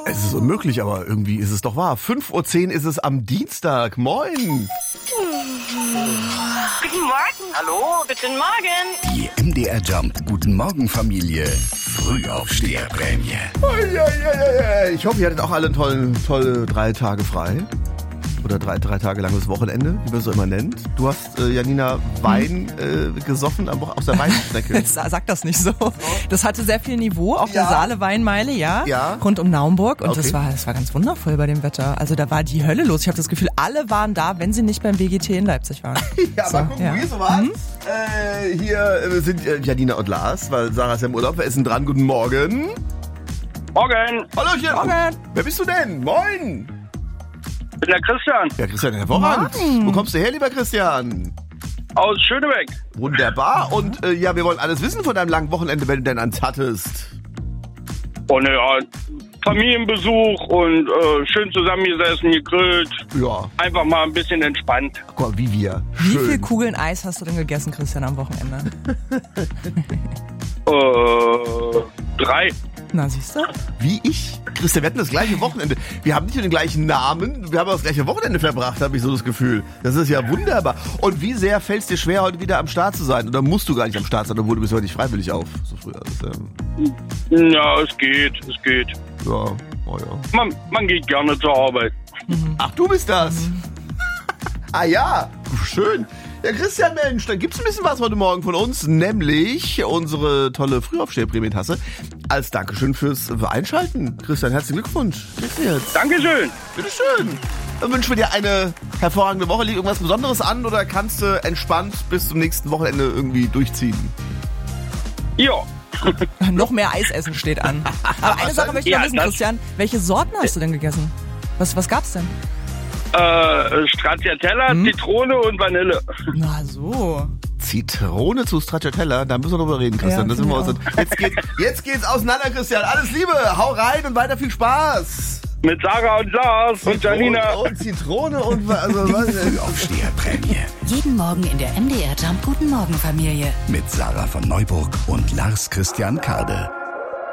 Es ist unmöglich, aber irgendwie ist es doch wahr. 5:10 Uhr ist es am Dienstag. Moin. Guten Morgen. Hallo, guten Morgen. Die MDR Jump Guten Morgen Familie Frühaufsteherprämie. Ich hoffe, ihr hattet auch alle tolle 3 Tage frei. Oder drei Tage langes Wochenende, wie man es so immer nennt. Du hast, Janina, Wein gesoffen aus der Weinstrecke. Sag das nicht so. Das hatte sehr viel Niveau auf der Saale-Weinmeile, ja, rund um Naumburg. Und das war ganz wundervoll bei dem Wetter. Also da war die Hölle los. Ich habe das Gefühl, alle waren da, wenn sie nicht beim BGT in Leipzig waren. Mal gucken, wie so was. Hier sind Janina und Lars, weil Sarah ist ja im Urlaub. Wer ist denn dran? Guten Morgen. Morgen. Hallöchen. Morgen. Wer bist du denn? Moin. Ich bin der Christian. Ja, Christian, hervorragend. Wo kommst du her, lieber Christian? Aus Schönebeck. Wunderbar. Und wir wollen alles wissen von deinem langen Wochenende, wenn du denn eins hattest. Und ja, Familienbesuch und schön zusammengesessen, gegrillt. Ja. Einfach mal ein bisschen entspannt. Guck mal, wie wir. Wie Schön. viele Kugeln Eis hast du denn gegessen, Christian, am Wochenende? 3. Na, siehst du? Wie ich? Christian, wir hatten das gleiche Wochenende. Wir haben nicht nur den gleichen Namen, wir haben auch das gleiche Wochenende verbracht, habe ich so das Gefühl. Das ist ja wunderbar. Und wie sehr fällt es dir schwer, heute wieder am Start zu sein? Oder musst du gar nicht am Start sein, obwohl du bist heute nicht freiwillig auf? So früher. Ja, es geht. Ja, oh ja. Man geht gerne zur Arbeit. Ach, du bist das? Ah ja, schön. Ja, Christian, Mensch, dann gibt's ein bisschen was heute Morgen von uns, nämlich unsere tolle Frühaufsteher-Prämientasse als Dankeschön fürs Einschalten. Christian, herzlichen Glückwunsch. Kriegst du jetzt. Dankeschön. Bitteschön. Dann wünschen wir dir eine hervorragende Woche. Liegt irgendwas Besonderes an oder kannst du entspannt bis zum nächsten Wochenende irgendwie durchziehen? Ja. Noch mehr Eis essen steht an. Aber eine Sache möchte ich noch wissen, Christian. Welche Sorten hast du denn gegessen? Was gab's denn? Stracciatella, Zitrone und Vanille. Na so. Zitrone zu Stracciatella, da müssen wir drüber reden, Christian. Ja, Da sind wir uns. Jetzt geht's auseinander, Christian. Alles Liebe, hau rein und weiter viel Spaß. Mit Sarah und Lars und Janina. Und Zitrone und Frühaufsteherprämie Jeden Morgen in der MDR Jump Guten Morgen Familie. mit Sarah von Neuburg und Lars Christian Kade.